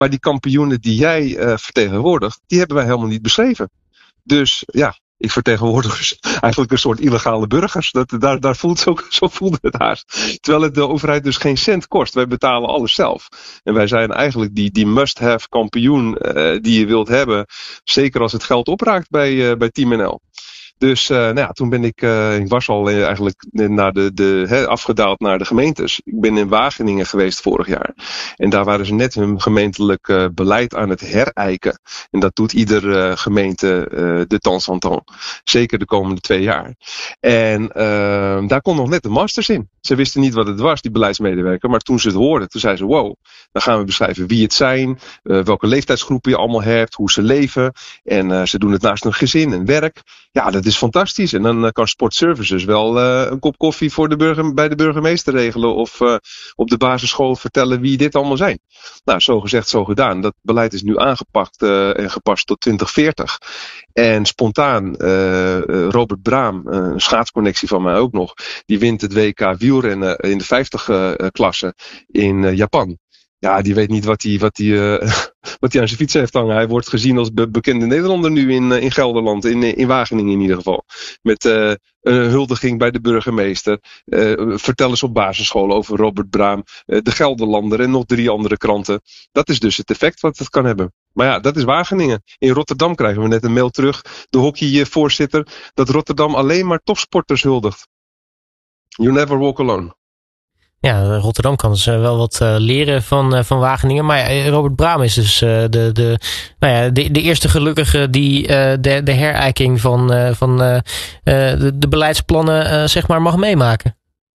Maar die kampioenen die jij vertegenwoordigt, die hebben wij helemaal niet beschreven. Dus ja, ik vertegenwoordig dus eigenlijk een soort illegale burgers. Daar zo voelde het haast. Terwijl het de overheid dus geen cent kost. Wij betalen alles zelf. En wij zijn eigenlijk die must-have kampioen die je wilt hebben. Zeker als het geld opraakt bij Team NL. Dus toen ben ik was al eigenlijk naar afgedaald naar de gemeentes. Ik ben in Wageningen geweest vorig jaar. En daar waren ze net hun gemeentelijk beleid aan het herijken. En dat doet iedere gemeente de temps en temps. Zeker de komende 2 jaar. En daar kon nog net de masters in. Ze wisten niet wat het was, die beleidsmedewerker. Maar toen ze het hoorden, toen zeiden ze wow. Dan gaan we beschrijven wie het zijn. Welke leeftijdsgroepen je allemaal hebt. Hoe ze leven. En ze doen het naast hun gezin en werk. Ja, dat is fantastisch. En dan kan Sport Services wel een kop koffie bij de burgemeester regelen. Of op de basisschool vertellen wie dit allemaal zijn. Nou, zo gezegd, zo gedaan. Dat beleid is nu aangepakt en gepast tot 2040. En spontaan, Robert Braam, een schaatsconnectie van mij ook nog. Die wint het WK wielrennen in de 50-klasse in Japan. Ja, die weet niet wat hij aan zijn fiets heeft hangen. Hij wordt gezien als bekende Nederlander nu in Gelderland, in Wageningen in ieder geval. Met een huldiging bij de burgemeester. Vertel eens op basisscholen over Robert Braam, de Gelderlander en nog 3 andere kranten. Dat is dus het effect wat het kan hebben. Maar ja, dat is Wageningen. In Rotterdam krijgen we net een mail terug, de hockeyvoorzitter, dat Rotterdam alleen maar topsporters huldigt. You never walk alone. Ja, Rotterdam kan dus wel wat leren van Wageningen. Maar ja, Robert Braam is dus de eerste gelukkige die de herijking van de beleidsplannen zeg maar mag meemaken.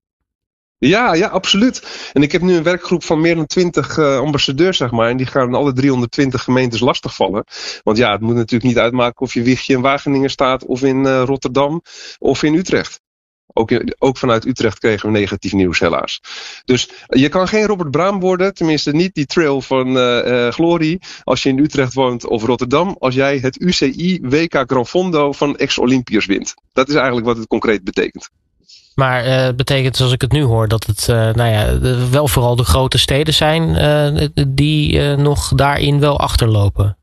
Ja, absoluut. En ik heb nu een werkgroep van meer dan 20 ambassadeurs, zeg maar. En die gaan alle 320 gemeentes lastigvallen. Want ja, het moet natuurlijk niet uitmaken of je wichtje in Wageningen staat of in Rotterdam of in Utrecht. Ook vanuit Utrecht kregen we negatief nieuws, helaas. Dus je kan geen Robert Braam worden, tenminste niet die trail van glorie, als je in Utrecht woont of Rotterdam, als jij het UCI WK Gran Fondo van ex-Olympiërs wint. Dat is eigenlijk wat het concreet betekent. Maar het betekent, zoals ik het nu hoor, dat het wel vooral de grote steden zijn die nog daarin wel achterlopen.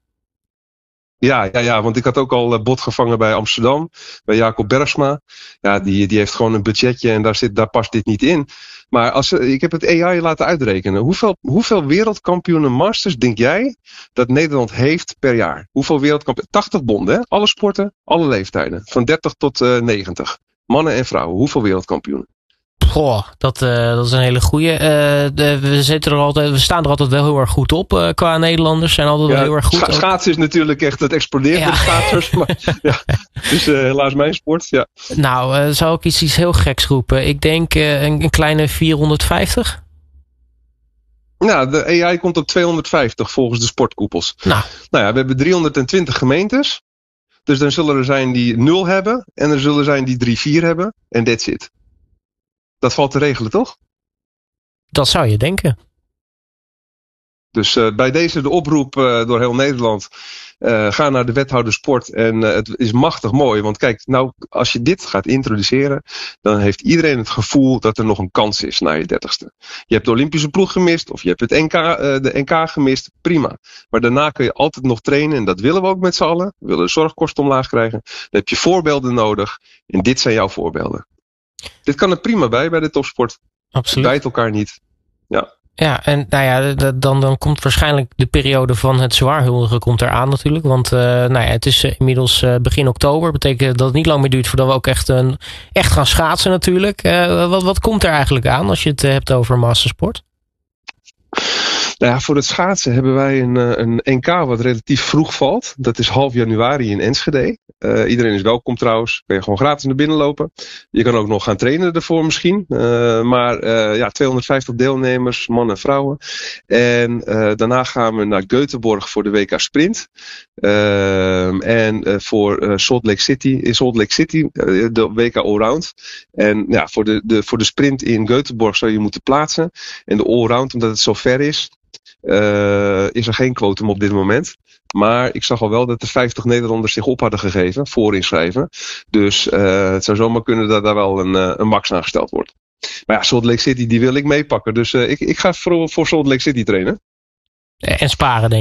Ja, want ik had ook al bot gevangen bij Amsterdam, bij Jacob Bergsma. Ja, die heeft gewoon een budgetje en daar past dit niet in. Maar ik heb het AI laten uitrekenen. Hoeveel wereldkampioenen masters denk jij dat Nederland heeft per jaar? Hoeveel wereldkampioenen? 80 bonden, hè? Alle sporten, alle leeftijden. Van 30 tot 90. Mannen en vrouwen. Hoeveel wereldkampioenen? Goh, dat is een hele goeie. We staan er altijd wel heel erg goed op qua Nederlanders. Zijn altijd wel heel erg goed. Schaatsen is natuurlijk echt, het explodeert bij de schaatsers. Maar, het is helaas mijn sport. Ja. Nou, zou ik iets heel geks roepen? Ik denk een kleine 450. Nou, de AI komt op 250 volgens de sportkoepels. Nou ja, we hebben 320 gemeentes. Dus dan zullen er zijn die 0 hebben. En er zullen zijn die 3, 4 hebben. En that's it. Dat valt te regelen, toch? Dat zou je denken. Dus bij deze de oproep door heel Nederland. Ga naar de wethouder sport. En het is machtig mooi. Want kijk, nou, als je dit gaat introduceren. Dan heeft iedereen het gevoel dat er nog een kans is na je 30ste. Je hebt de Olympische ploeg gemist. Of je hebt de NK gemist. Prima. Maar daarna kun je altijd nog trainen. En dat willen we ook met z'n allen. We willen de zorgkosten omlaag krijgen. Dan heb je voorbeelden nodig. En dit zijn jouw voorbeelden. Dit kan er prima bij de topsport. Absoluut. Het bijt elkaar niet. Ja. Ja, en dan komt waarschijnlijk de periode van het zwaarhuldigen komt eraan natuurlijk. Want het is inmiddels begin oktober. Betekent dat het niet lang meer duurt voordat we ook echt gaan schaatsen natuurlijk. Wat komt er eigenlijk aan als je het hebt over mastersport? Nou ja, voor het schaatsen hebben wij een NK wat relatief vroeg valt. Dat is half januari in Enschede. Iedereen is welkom trouwens. Kun je gewoon gratis naar binnen lopen. Je kan ook nog gaan trainen ervoor misschien. Maar 250 deelnemers, mannen en vrouwen. En daarna gaan we naar Göteborg voor de WK Sprint. En voor Salt Lake City, de WK Allround. En ja, voor de sprint in Göteborg zou je moeten plaatsen. En de Allround, omdat het zo ver is er geen quotum op dit moment. Maar ik zag al wel dat er 50 Nederlanders zich op hadden gegeven, voor inschrijven. Dus het zou zomaar kunnen dat daar wel een max aangesteld wordt. Maar ja, Salt Lake City, die wil ik meepakken. Dus ik ga voor Salt Lake City trainen. En sparen, denk ik.